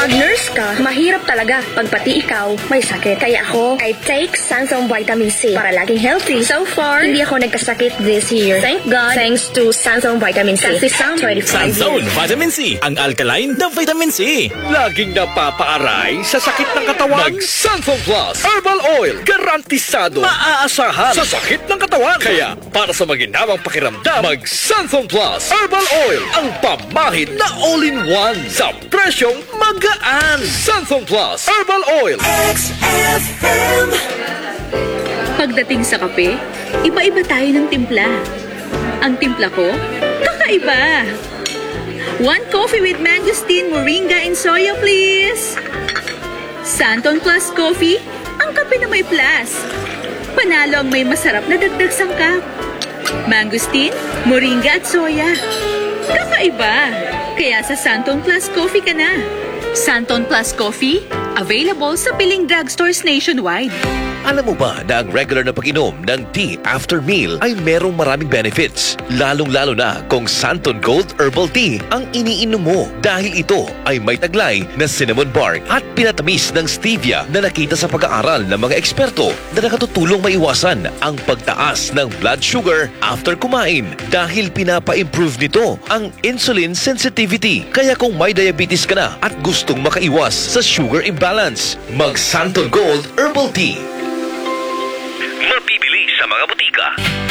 Mag-nurse ka, mahirap talaga pag pati ikaw may sakit. Kaya ako, I take Sansom Vitamin C para laging healthy. So far, hindi ako nagkasakit this year. Thank God, thanks to Sansom Vitamin C. Kasi Sam 25 Sanson years. Vitamin C, ang alkaline na vitamin C. Laging napapaaray sa sakit ng katawan. Mag-Sansom Plus Herbal Oil. Garantisado. Maaasahan sa sakit ng katawan. Kaya, para sa maginhawang pakiramdam, mag-Sansom Plus Herbal Oil. Ang pamahid na all-in-one sa presyong magaan. Sansom Plus Herbal Oil. XFM. Pagdating sa kape, iba-iba tayo ng timpla. Ang timpla ko, kakaiba. 1 coffee with mangosteen, moringa, and soya, please. Santon Plus Coffee, ang kape na may plus. Panalo ang may masarap na dagdag sangkap. Mangosteen, moringa at soya. Kakaiba. Kaya sa Santon Plus Coffee ka na. Santon Plus Coffee, available sa piling drugstores nationwide. Alam mo ba na ang regular na pag-inom ng tea after meal ay merong maraming benefits? Lalong-lalo na kung Santon Gold Herbal Tea ang iniinom mo dahil ito ay may taglay na cinnamon bark at pinatamis ng stevia na nakita sa pag-aaral ng mga eksperto na nakatutulong maiwasan ang pagtaas ng blood sugar after kumain dahil pinapa-improve nito ang insulin sensitivity. Kaya kung may diabetes ka na at gustong makaiwas sa sugar imbalance, mag Santon Gold Herbal Tea. Mabibili sa mga butika.